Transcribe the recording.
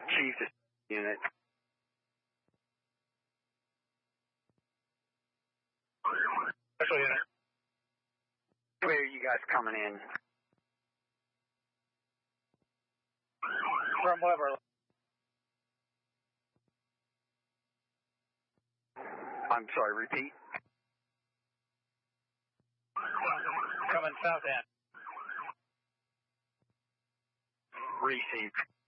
Chief unit. Special unit. Where are you guys coming in? From Weber. I'm sorry, repeat. Coming south end. Received.